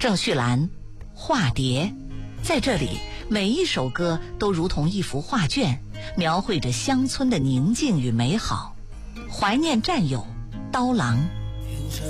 郑绪岚，化蝶，在这里每一首歌都如同一幅画卷，描绘着乡村的宁静与美好。怀念战友，刀郎。